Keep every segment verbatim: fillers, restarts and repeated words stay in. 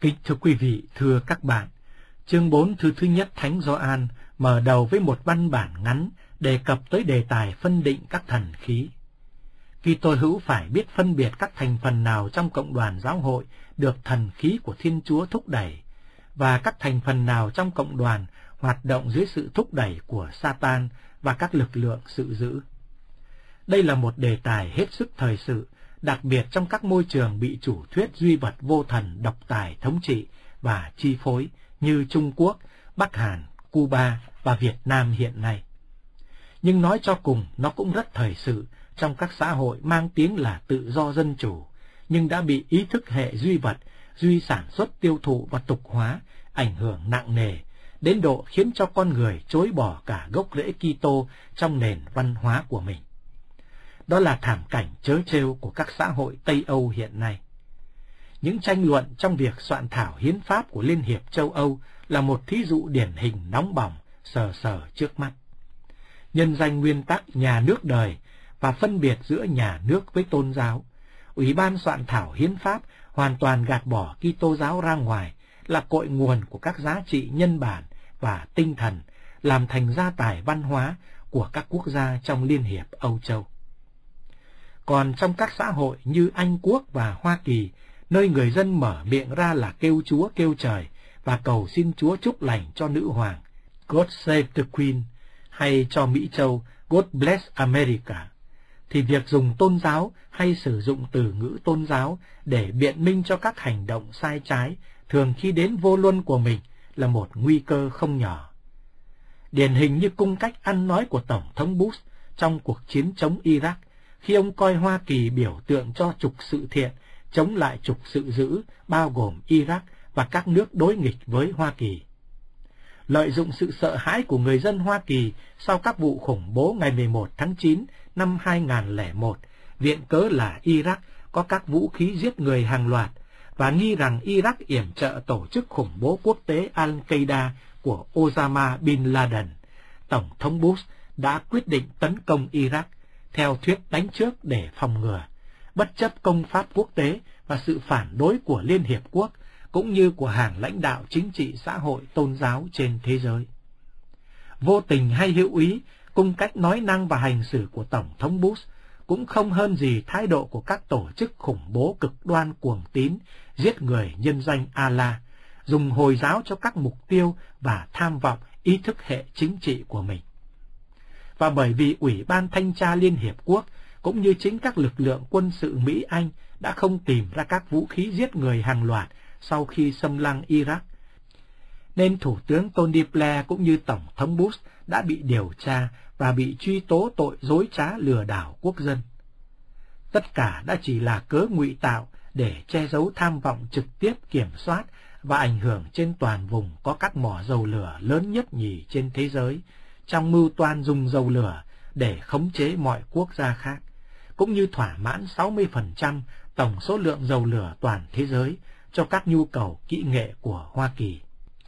Kính thưa quý vị, thưa các bạn, chương bốn thư thứ nhất Thánh Gioan mở đầu với một văn bản ngắn đề cập tới đề tài phân định các thần khí. Kitô hữu phải biết phân biệt các thành phần nào trong cộng đoàn giáo hội được thần khí của Thiên Chúa thúc đẩy, và các thành phần nào trong cộng đoàn hoạt động dưới sự thúc đẩy của Satan và các lực lượng sự dữ. Đây là một đề tài hết sức thời sự, đặc biệt trong các môi trường bị chủ thuyết duy vật vô thần độc tài thống trị và chi phối như Trung Quốc, Bắc Hàn, Cuba và Việt Nam hiện nay. Nhưng nói cho cùng, nó cũng rất thời sự trong các xã hội mang tiếng là tự do dân chủ, nhưng đã bị ý thức hệ duy vật, duy sản xuất tiêu thụ và tục hóa ảnh hưởng nặng nề, đến độ khiến cho con người chối bỏ cả gốc rễ Kitô trong nền văn hóa của mình. Đó là thảm cảnh trớ trêu của các xã hội Tây Âu hiện nay. Những tranh luận trong việc soạn thảo hiến pháp của Liên hiệp châu Âu là một thí dụ điển hình nóng bỏng sờ sờ trước mắt. Nhân danh nguyên tắc nhà nước đời và phân biệt giữa nhà nước với tôn giáo, Ủy ban soạn thảo hiến pháp hoàn toàn gạt bỏ Kitô giáo ra ngoài, là cội nguồn của các giá trị nhân bản và tinh thần, làm thành gia tài văn hóa của các quốc gia trong Liên hiệp Âu Châu. Còn trong các xã hội như Anh Quốc và Hoa Kỳ, nơi người dân mở miệng ra là kêu Chúa kêu trời và cầu xin Chúa chúc lành cho nữ hoàng, God Save the Queen, hay cho Mỹ Châu, God Bless America, thì việc dùng tôn giáo hay sử dụng từ ngữ tôn giáo để biện minh cho các hành động sai trái thường khi đến vô luân của mình là một nguy cơ không nhỏ. Điển hình như cung cách ăn nói của Tổng thống Bush trong cuộc chiến chống Iraq, khi ông coi Hoa Kỳ biểu tượng cho trục sự thiện chống lại trục sự dữ, bao gồm Iraq và các nước đối nghịch với Hoa Kỳ. Lợi dụng sự sợ hãi của người dân Hoa Kỳ sau các vụ khủng bố ngày mười một tháng chín năm hai nghìn không trăm lẻ một, viện cớ là Iraq có các vũ khí giết người hàng loạt, và nghi rằng Iraq yểm trợ tổ chức khủng bố quốc tế Al-Qaeda của Osama Bin Laden, Tổng thống Bush đã quyết định tấn công Iraq theo thuyết đánh trước để phòng ngừa, bất chấp công pháp quốc tế và sự phản đối của Liên hiệp quốc, cũng như của hàng lãnh đạo chính trị xã hội tôn giáo trên thế giới. Vô tình hay hữu ý, cung cách nói năng và hành xử của Tổng thống Bush cũng không hơn gì thái độ của các tổ chức khủng bố cực đoan cuồng tín, giết người nhân danh Allah, dùng Hồi giáo cho các mục tiêu và tham vọng ý thức hệ chính trị của mình. Và bởi vì Ủy ban Thanh tra Liên hiệp quốc cũng như chính các lực lượng quân sự Mỹ-Anh đã không tìm ra các vũ khí giết người hàng loạt sau khi xâm lăng Iraq, nên Thủ tướng Tony Blair cũng như Tổng thống Bush đã bị điều tra và bị truy tố tội dối trá lừa đảo quốc dân. Tất cả đã chỉ là cớ ngụy tạo để che giấu tham vọng trực tiếp kiểm soát và ảnh hưởng trên toàn vùng có các mỏ dầu lửa lớn nhất nhì trên thế giới, trong mưu toan dùng dầu lửa để khống chế mọi quốc gia khác, cũng như thỏa mãn sáu mươi phần trăm tổng số lượng dầu lửa toàn thế giới cho các nhu cầu kỹ nghệ của Hoa Kỳ.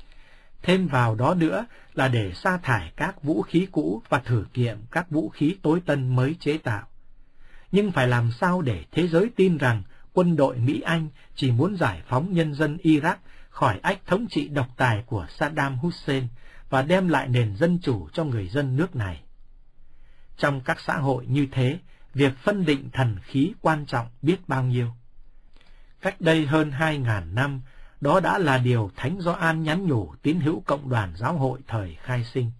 Thêm vào đó nữa là để sa thải các vũ khí cũ và thử nghiệm các vũ khí tối tân mới chế tạo. Nhưng phải làm sao để thế giới tin rằng quân đội Mỹ-Anh chỉ muốn giải phóng nhân dân Iraq khỏi ách thống trị độc tài của Saddam Hussein và đem lại nền dân chủ cho người dân nước này. Trong các xã hội như thế, việc phân định thần khí quan trọng biết bao nhiêu. Cách đây hơn hai ngàn năm, đó đã là điều Thánh Gioan nhắn nhủ tín hữu cộng đoàn giáo hội thời khai sinh.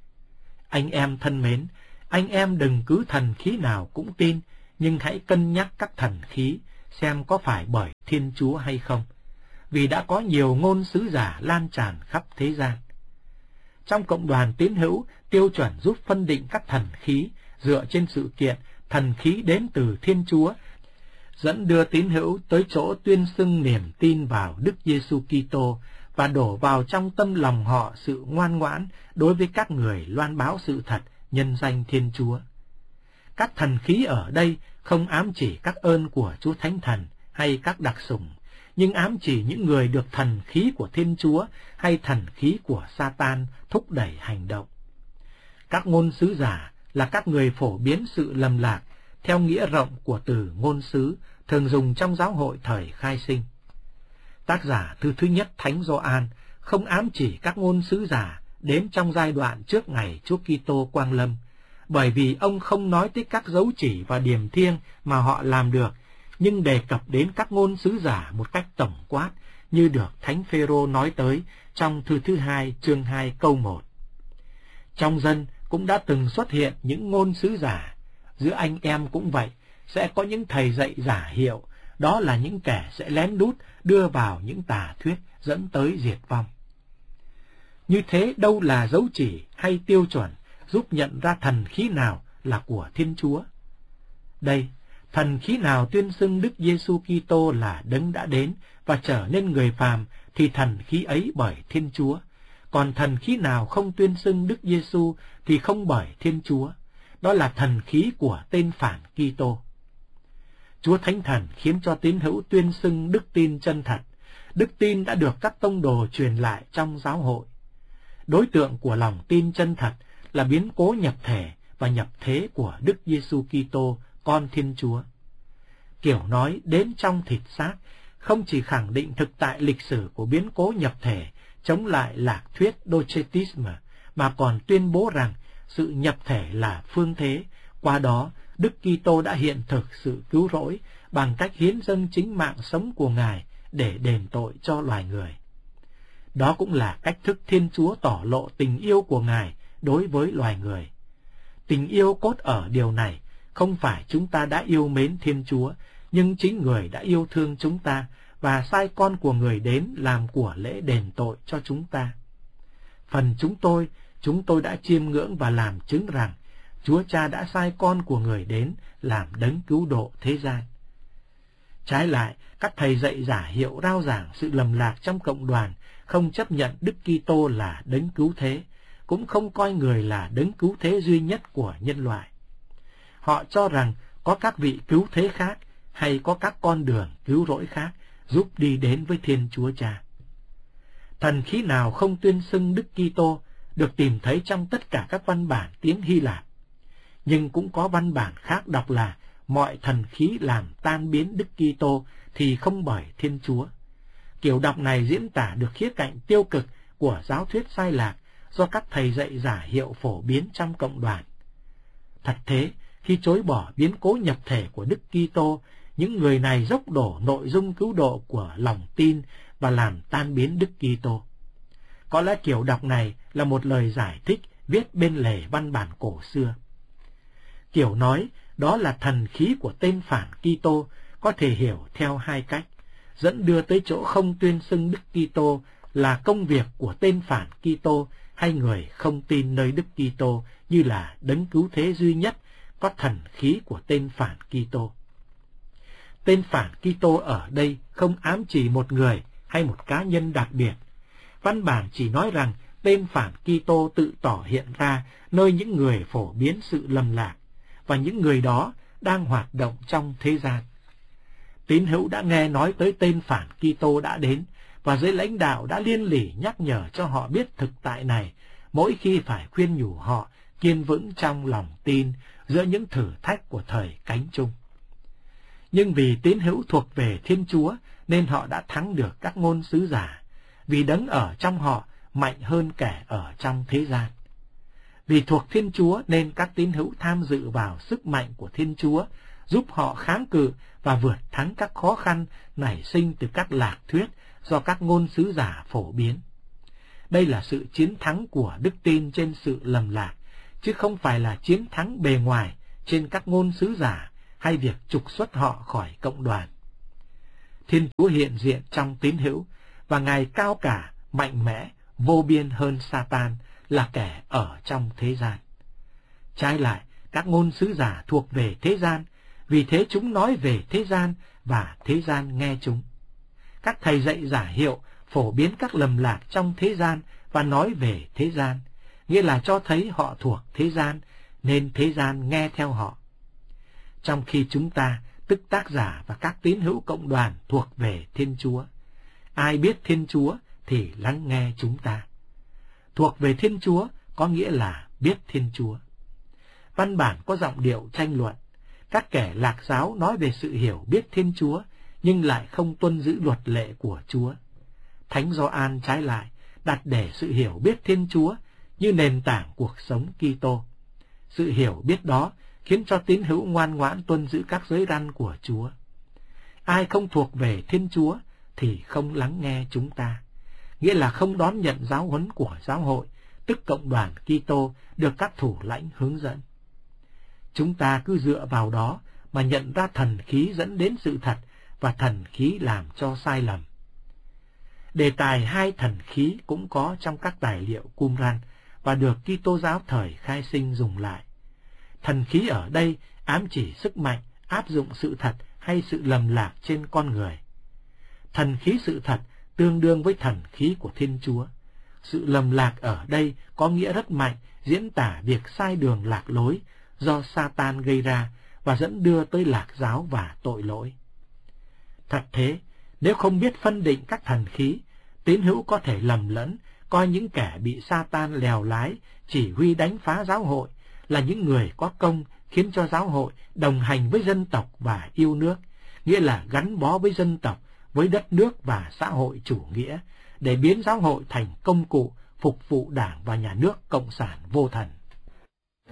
Anh em thân mến, anh em đừng cứ thần khí nào cũng tin, nhưng hãy cân nhắc các thần khí, xem có phải bởi Thiên Chúa hay không, vì đã có nhiều ngôn sứ giả lan tràn khắp thế gian. Trong cộng đoàn tín hữu, tiêu chuẩn giúp phân định các thần khí dựa trên sự kiện thần khí đến từ Thiên Chúa, dẫn đưa tín hữu tới chỗ tuyên xưng niềm tin vào Đức Giêsu Kitô và đổ vào trong tâm lòng họ sự ngoan ngoãn đối với các người loan báo sự thật nhân danh Thiên Chúa. Các thần khí ở đây không ám chỉ các ơn của Chúa Thánh Thần hay các đặc sủng, nhưng ám chỉ những người được thần khí của Thiên Chúa hay thần khí của Satan thúc đẩy hành động. Các ngôn sứ giả là các người phổ biến sự lầm lạc theo nghĩa rộng của từ ngôn sứ thường dùng trong giáo hội thời khai sinh. Tác giả thư thứ nhất Thánh Gioan không ám chỉ các ngôn sứ giả đến trong giai đoạn trước ngày Chúa Kitô quang lâm, bởi vì ông không nói tới các dấu chỉ và điềm thiêng mà họ làm được, nhưng đề cập đến các ngôn sứ giả một cách tổng quát, như được Thánh Phêrô nói tới trong thư thứ hai chương hai câu một. Trong dân cũng đã từng xuất hiện những ngôn sứ giả, giữa anh em cũng vậy, sẽ có những thầy dạy giả hiệu, đó là những kẻ sẽ lén lút đưa vào những tà thuyết dẫn tới diệt vong. Như thế đâu là dấu chỉ hay tiêu chuẩn giúp nhận ra thần khí nào là của Thiên Chúa? Đây, thần khí nào tuyên xưng Đức Giêsu Kitô là đấng đã đến và trở nên người phàm thì thần khí ấy bởi Thiên Chúa, còn thần khí nào không tuyên xưng Đức Giêsu thì không bởi Thiên Chúa, đó là thần khí của tên phản Kitô. Chúa Thánh Thần khiến cho tín hữu tuyên xưng đức tin chân thật. Đức tin đã được các tông đồ truyền lại trong giáo hội. Đối tượng của lòng tin chân thật là biến cố nhập thể và nhập thế của Đức Giêsu Kitô, con Thiên Chúa. Kiểu nói đến trong thịt xác không chỉ khẳng định thực tại lịch sử của biến cố nhập thể chống lại lạc thuyết Docetisme, mà còn tuyên bố rằng sự nhập thể là phương thế, qua đó Đức Kitô đã hiện thực sự cứu rỗi bằng cách hiến dâng chính mạng sống của Ngài để đền tội cho loài người. Đó cũng là cách thức Thiên Chúa tỏ lộ tình yêu của Ngài đối với loài người. Tình yêu cốt ở điều này, không phải chúng ta đã yêu mến Thiên Chúa, nhưng chính Người đã yêu thương chúng ta và sai con của Người đến làm của lễ đền tội cho chúng ta. Phần chúng tôi, chúng tôi đã chiêm ngưỡng và làm chứng rằng Chúa Cha đã sai con của Người đến làm đấng cứu độ thế gian. Trái lại, các thầy dạy giả hiệu rao giảng sự lầm lạc trong cộng đoàn, không chấp nhận Đức Kitô là đấng cứu thế, cũng không coi Người là đấng cứu thế duy nhất của nhân loại. Họ cho rằng có các vị cứu thế khác hay có các con đường cứu rỗi khác giúp đi đến với Thiên Chúa Cha. Thần khí nào không tuyên xưng Đức Kitô được tìm thấy trong tất cả các văn bản tiếng Hy Lạp, nhưng cũng có văn bản khác đọc là mọi thần khí làm tan biến Đức Kitô thì không bởi Thiên Chúa. Kiểu đọc này diễn tả được khía cạnh tiêu cực của giáo thuyết sai lạc do các thầy dạy giả hiệu phổ biến trong cộng đoàn. Thật thế, khi chối bỏ biến cố nhập thể của Đức Kitô, những người này dốc đổ nội dung cứu độ của lòng tin và làm tan biến Đức Kitô. Có lẽ kiểu đọc này là một lời giải thích viết bên lề văn bản cổ xưa. Kiểu nói đó là thần khí của tên phản Kitô có thể hiểu theo hai cách, dẫn đưa tới chỗ không tuyên xưng Đức Kitô là công việc của tên phản Kitô hay người không tin nơi Đức Kitô như là đấng cứu thế duy nhất có thần khí của tên phản Kitô. Tên phản Kitô ở đây không ám chỉ một người hay một cá nhân đặc biệt. Văn bản chỉ nói rằng tên phản Kitô tự tỏ hiện ra nơi những người phổ biến sự lầm lạc, và những người đó đang hoạt động trong thế gian. Tín hữu đã nghe nói tới tên phản Kitô đã đến, và giới lãnh đạo đã liên lỉ nhắc nhở cho họ biết thực tại này, mỗi khi phải khuyên nhủ họ kiên vững trong lòng tin giữa những thử thách của thời cánh chung. Nhưng vì tín hữu thuộc về Thiên Chúa nên họ đã thắng được các ngôn sứ giả, vì đấng ở trong họ mạnh hơn kẻ ở trong thế gian. Vì thuộc Thiên Chúa nên các tín hữu tham dự vào sức mạnh của Thiên Chúa, giúp họ kháng cự và vượt thắng các khó khăn nảy sinh từ các lạc thuyết do các ngôn sứ giả phổ biến. Đây là sự chiến thắng của đức tin trên sự lầm lạc, chứ không phải là chiến thắng bề ngoài trên các ngôn sứ giả hay việc trục xuất họ khỏi cộng đoàn. Thiên Chúa hiện diện trong tín hữu, và Ngài cao cả, mạnh mẽ, vô biên hơn Satan là kẻ ở trong thế gian. Trái lại, các ngôn sứ giả thuộc về thế gian, vì thế chúng nói về thế gian và thế gian nghe chúng. Các thầy dạy giả hiệu phổ biến các lầm lạc trong thế gian và nói về thế gian, nghĩa là cho thấy họ thuộc thế gian, nên thế gian nghe theo họ. Trong khi chúng ta, tức tác giả và các tín hữu cộng đoàn thuộc về Thiên Chúa, ai biết Thiên Chúa thì lắng nghe chúng ta. Thuộc về Thiên Chúa có nghĩa là biết Thiên Chúa. Văn bản có giọng điệu tranh luận. Các kẻ lạc giáo nói về sự hiểu biết Thiên Chúa, nhưng lại không tuân giữ luật lệ của Chúa. Thánh Gioan trái lại đặt để sự hiểu biết Thiên Chúa như nền tảng cuộc sống Kitô. Sự hiểu biết đó khiến cho tín hữu ngoan ngoãn tuân giữ các giới răn của Chúa. Ai không thuộc về Thiên Chúa thì không lắng nghe chúng ta, nghĩa là không đón nhận giáo huấn của giáo hội, tức cộng đoàn Kitô được các thủ lãnh hướng dẫn. Chúng ta cứ dựa vào đó mà nhận ra thần khí dẫn đến sự thật và thần khí làm cho sai lầm. Đề tài hai thần khí cũng có trong các tài liệu Qumran và được Kitô giáo thời khai sinh dùng lại. Thần khí ở đây ám chỉ sức mạnh áp dụng sự thật hay sự lầm lạc trên con người. Thần khí sự thật tương đương với thần khí của Thiên Chúa. Sự lầm lạc ở đây có nghĩa rất mạnh, diễn tả việc sai đường lạc lối do Satan gây ra và dẫn đưa tới lạc giáo và tội lỗi. Thật thế, nếu không biết phân định các thần khí, tín hữu có thể lầm lẫn, coi những kẻ bị Satan lèo lái, chỉ huy đánh phá giáo hội là những người có công khiến cho giáo hội đồng hành với dân tộc và yêu nước, nghĩa là gắn bó với dân tộc, với đất nước và xã hội chủ nghĩa, để biến giáo hội thành công cụ phục vụ Đảng và Nhà nước Cộng sản vô thần.